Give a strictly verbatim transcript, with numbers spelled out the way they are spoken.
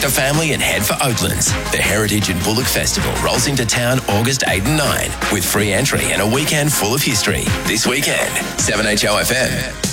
a family and head for Oatlands. The Heritage and Bullock Festival rolls into town August eighth and ninth with free entry and a weekend full of history. This weekend, seven H O F M.